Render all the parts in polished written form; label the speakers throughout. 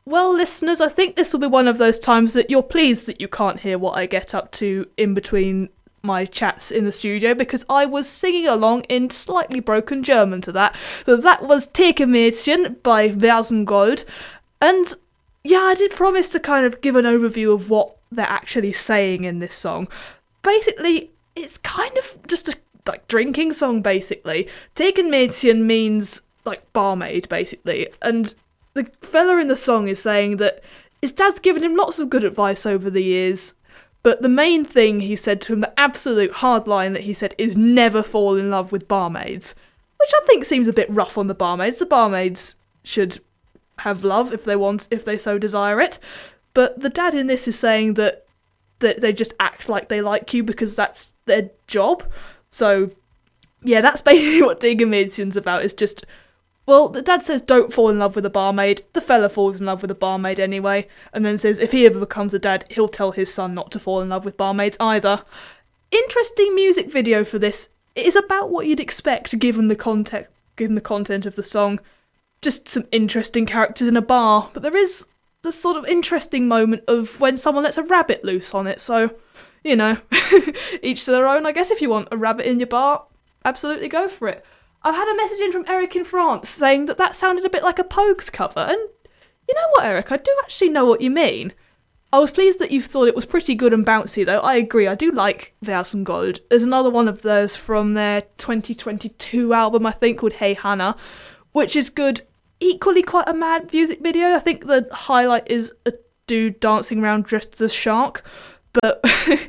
Speaker 1: Well, listeners, I think this will be one of those times that you're pleased that you can't hear what I get up to in between my chats in the studio, because I was singing along in slightly broken German to that. So that was Theke Mädchen by Versengold. And yeah, I did promise to kind of give an overview of what they're actually saying in this song. Basically, it's kind of just a drinking song, basically. Theke Mädchen means barmaid, basically. And the fella in the song is saying that his dad's given him lots of good advice over the years, but the main thing he said to him, the absolute hard line that he said, is never fall in love with barmaids. Which I think seems a bit rough on the barmaids. The barmaids should have love if they so desire it. But the dad in this is saying that they just act like they like you because that's their job. So, yeah, that's basically what Theke Mädchen's about. It's just, well, the dad says don't fall in love with a barmaid. The fella falls in love with a barmaid anyway, and then says if he ever becomes a dad, he'll tell his son not to fall in love with barmaids either. Interesting music video for this. It is about what you'd expect given the content of the song. Just some interesting characters in a bar, but there is the sort of interesting moment of when someone lets a rabbit loose on it, so, you know, each to their own. I guess if you want a rabbit in your bar, absolutely go for it. I've had a message in from Eric in France saying that sounded a bit like a Pogues cover, and you know what, Eric, I do actually know what you mean. I was pleased that you thought it was pretty good and bouncy, though. I agree, I do like Versengold. There's another one of theirs from their 2022 album, I think, called Hey Hannah, which is good. Equally quite a mad music video. I think the highlight is a dude dancing around dressed as a shark, but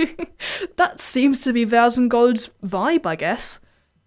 Speaker 1: that seems to be Versengold's vibe, I guess.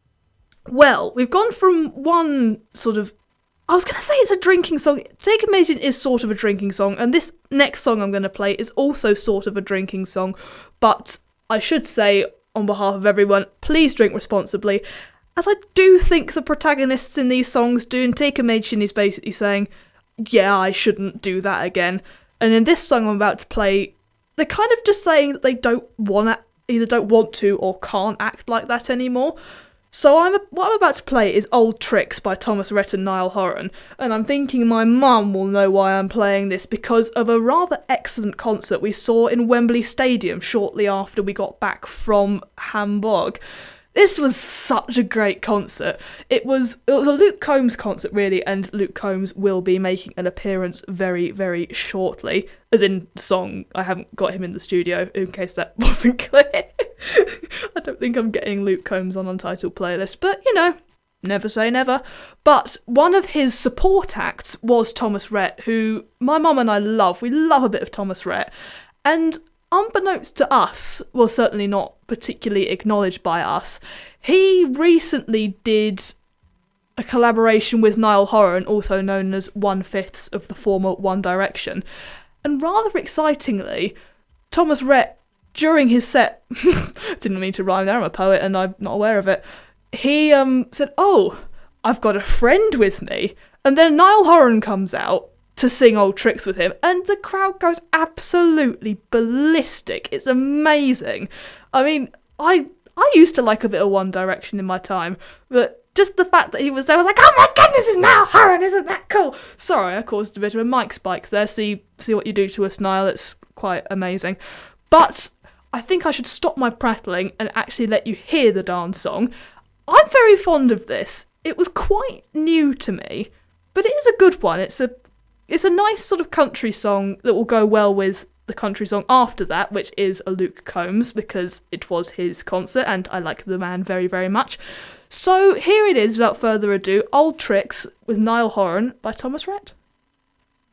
Speaker 1: Well, we've gone from one sort of, I was going to say it's a drinking song. Theke Mädchen is sort of a drinking song, and this next song I'm going to play is also sort of a drinking song, but I should say, on behalf of everyone, please drink responsibly, as I do think the protagonists in these songs do, and Theke Mädchen is basically saying, yeah, I shouldn't do that again. And in this song I'm about to play, they're kind of just saying that they either don't want to or can't act like that anymore. So what I'm about to play is Old Tricks by Thomas Rhett and Niall Horan, and I'm thinking my mum will know why I'm playing this because of a rather excellent concert we saw in Wembley Stadium shortly after we got back from Hamburg. This was such a great concert. It was a Luke Combs concert, really, and Luke Combs will be making an appearance very, very shortly. As in song, I haven't got him in the studio, in case that wasn't clear. I don't think I'm getting Luke Combs on Untitled Playlist, but, you know, never say never. But one of his support acts was Thomas Rhett, who my mum and I love. We love a bit of Thomas Rhett. And unbeknownst to us, well, certainly not particularly acknowledged by us, he recently did a collaboration with Niall Horan, also known as 1/5 of the former One Direction. And rather excitingly, Thomas Rhett, during his set, didn't mean to rhyme there, I'm a poet and I'm not aware of it, he said, oh, I've got a friend with me. And then Niall Horan comes out to sing Old Tricks with him, and the crowd goes absolutely ballistic. It's amazing. I mean, I used to like a bit of One Direction in my time, but just the fact that he was there, I was like, oh my goodness, it's Niall Horan, isn't that cool? Sorry, I caused a bit of a mic spike there. See what you do to us, Niall. It's quite amazing. But I think I should stop my prattling and actually let you hear the dance song. I'm very fond of this. It was quite new to me, but it is a good one. It's a nice sort of country song that will go well with the country song after that, which is a Luke Combs, because it was his concert and I like the man very, very much. So here it is, without further ado, Old Tricks with Niall Horan by Thomas Rhett.